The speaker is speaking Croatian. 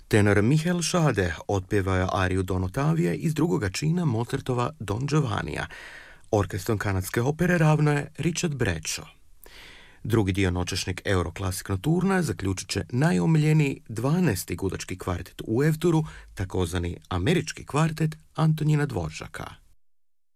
Tenor Michael Schade otpjevao je ariju Don Ottavije iz drugoga čina Mozartova Don Giovannija. Orkestrom kanadske opere ravno je Richard Bradshaw. Drugi dio noćašnjeg Euroclassic Nocturna zaključit će najomiljeniji 12. gudački kvartet u F-duru, takozvani američki kvartet Antonina Dvoržaka.